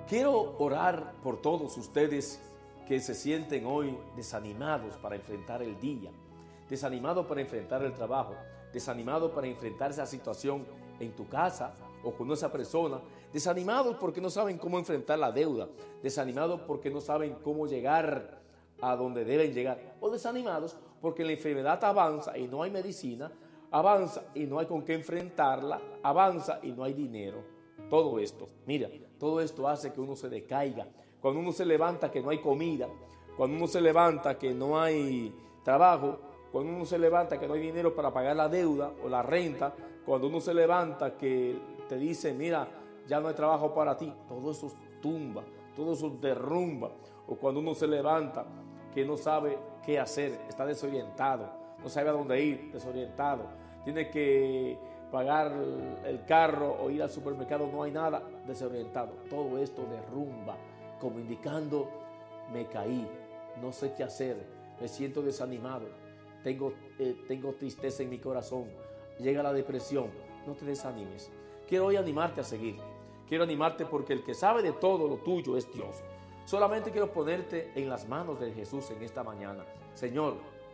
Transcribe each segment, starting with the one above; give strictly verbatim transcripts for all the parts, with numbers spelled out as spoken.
Quiero orar por todos ustedes que se sienten hoy desanimados para enfrentar el día, desanimados para enfrentar el trabajo, desanimados para enfrentar esa situación en tu casa o con esa persona, desanimados porque no saben cómo enfrentar la deuda, desanimados porque no saben cómo llegar a donde deben llegar, o desanimados porque la enfermedad avanza y no hay medicina, avanza y no hay con qué enfrentarla, avanza y no hay dinero. Todo esto, mira, todo esto hace que uno se decaiga. Cuando uno se levanta que no hay comida, cuando uno se levanta que no hay trabajo, cuando uno se levanta que no hay dinero para pagar la deuda o la renta, cuando uno se levanta que te dice, mira, ya no hay trabajo para ti, todo eso tumba, todo eso derrumba. O cuando uno se levanta que no sabe qué hacer, está desorientado, no sabe a dónde ir, desorientado, tiene que pagar el carro o ir al supermercado, no hay nada, desorientado. Todo esto derrumba, como indicando, me caí, no sé qué hacer, me siento desanimado, tengo, eh, tengo tristeza en mi corazón, llega la depresión. No te desanimes. Quiero hoy animarte a seguir. Quiero animarte porque el que sabe de todo lo tuyo es Dios. Solamente quiero ponerte en las manos de Jesús en esta mañana. Señor,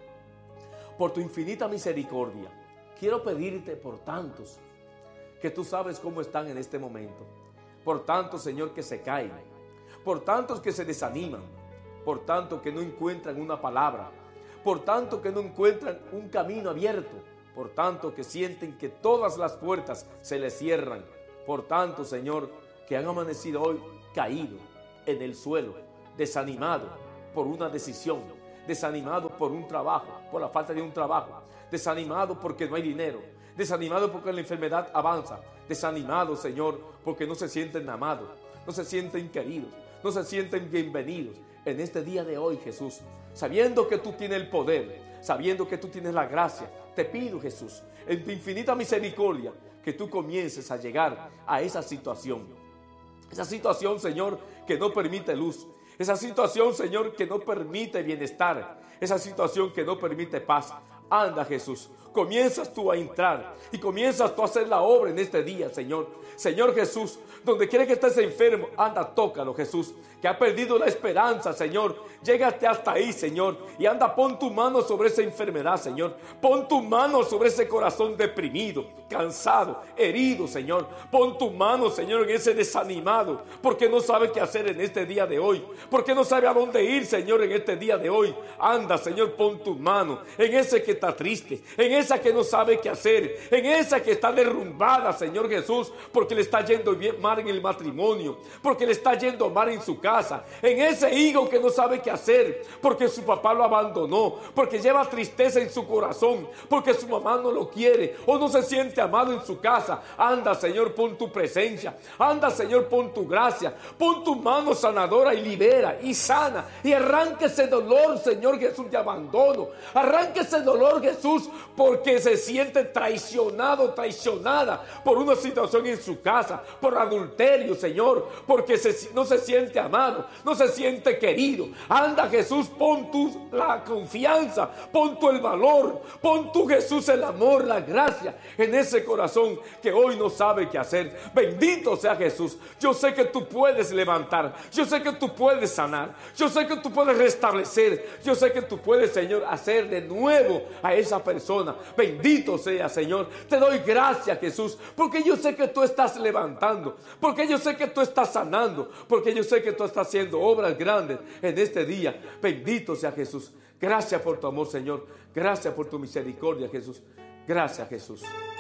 por tu infinita misericordia, quiero pedirte por tantos que tú sabes cómo están en este momento. Por tantos, Señor, que se caen. Por tantos que se desaniman. Por tanto que no encuentran una palabra. Por tanto que no encuentran un camino abierto. Por tanto que sienten que todas las puertas se les cierran. Por tanto, Señor, que han amanecido hoy caído en el suelo, desanimado por una decisión, desanimado por un trabajo, por la falta de un trabajo, desanimado porque no hay dinero, desanimado porque la enfermedad avanza, desanimado, Señor, porque no se sienten amados, no se sienten queridos, no se sienten bienvenidos. En este día de hoy, Jesús, sabiendo que tú tienes el poder, sabiendo que tú tienes la gracia, te pido, Jesús, en tu infinita misericordia, que tú comiences a llegar a esa situación. Esa situación, Señor, que no permite luz. Esa situación, Señor, que no permite bienestar. Esa situación que no permite paz. Anda, Jesús, comienzas tú a entrar y comienzas tú a hacer la obra en este día, Señor. Señor Jesús, donde quiera que estés enfermo, anda, tócalo, Jesús, que ha perdido la esperanza, Señor. Llégate hasta ahí, Señor, y anda, pon tu mano sobre esa enfermedad, Señor. Pon tu mano sobre ese corazón deprimido, cansado, herido, Señor. Pon tu mano, Señor, en ese desanimado, porque no sabe qué hacer en este día de hoy, porque no sabe a dónde ir, Señor, en este día de hoy. Anda, Señor, pon tu mano en ese que está triste, en esa que no sabe qué hacer, en esa que está derrumbada, Señor Jesús, porque le está yendo bien mal en el matrimonio, porque le está yendo mal en su casa, en ese hijo que no sabe qué hacer, porque su papá lo abandonó, porque lleva tristeza en su corazón, porque su mamá no lo quiere o no se siente amado en su casa. Anda, Señor, pon tu presencia, anda, Señor, pon tu gracia, pon tu mano sanadora y libera y sana y arranque ese dolor, Señor Jesús, de abandono. Arranque ese dolor, Jesús, porque se siente traicionado, traicionada por una situación en su casa, por adulterio, Señor, porque se, no se siente amado, no se siente querido. Anda, Jesús, pon tú la confianza, pon tú el valor, pon tú, Jesús, el amor, la gracia en ese corazón que hoy no sabe qué hacer. Bendito sea Jesús. Yo sé que tú puedes levantar, yo sé que tú puedes sanar, yo sé que tú puedes restablecer, yo sé que tú puedes, Señor, hacer de nuevo a esa persona. Bendito sea, Señor. Te doy gracias, Jesús, porque yo sé que tú estás levantando, porque yo sé que tú estás sanando, porque yo sé que tú estás haciendo obras grandes en este día. Bendito sea Jesús. Gracias por tu amor, Señor. Gracias por tu misericordia, Jesús. Gracias, Jesús.